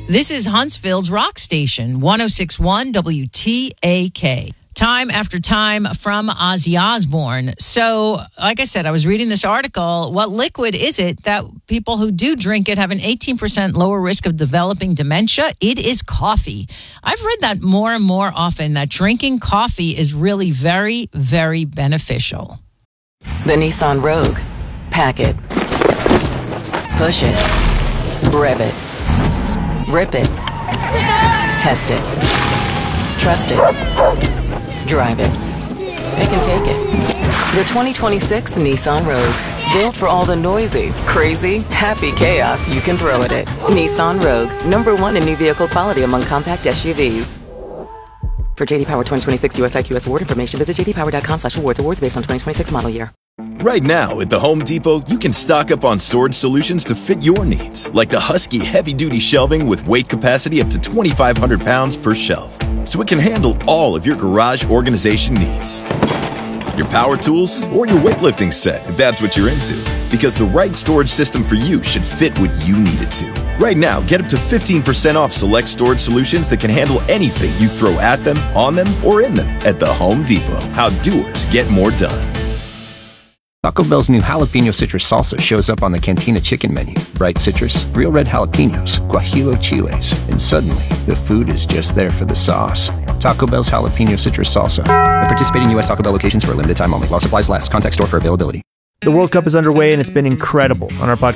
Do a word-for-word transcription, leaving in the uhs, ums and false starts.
This is Huntsville's rock station, one oh six point one W T A K. Time after time from Ozzy Osbourne. So, like I said, I was reading this article. What liquid is it that people who do drink it have an eighteen percent lower risk of developing dementia? It is coffee. I've read that more and more often, that drinking coffee is really very, very beneficial. The Nissan Rogue. Pack it. Push it. Rev it. Rip it. Test it. Trust it. Drive it. It can take it. The twenty twenty-six Nissan Rogue. Built for all the noisy, crazy, happy chaos you can throw at it. Nissan Rogue. Number one in new vehicle quality among compact S U Vs. For J D Power twenty twenty-six U S I Q S award information, visit j d power dot com slash awards. Awards based on twenty twenty-six model year. Right now at the Home Depot, you can stock up on storage solutions to fit your needs, like the Husky heavy-duty shelving with weight capacity up to twenty-five hundred pounds per shelf, so it can handle all of your garage organization needs. Your power tools or your weightlifting set, if that's what you're into, because the right storage system for you should fit what you need it to. Right now, get up to fifteen percent off select storage solutions that can handle anything you throw at them, on them, or in them at the Home Depot. How doers get more done. Taco Bell's new jalapeno citrus salsa shows up on the Cantina chicken menu. Bright citrus, real red jalapenos, guajillo chiles, and suddenly the food is just there for the sauce. Taco Bell's jalapeno citrus salsa. At participating U S Taco Bell locations for a limited time only. While supplies last. Contact store for availability. The World Cup is underway and it's been incredible. On our podcast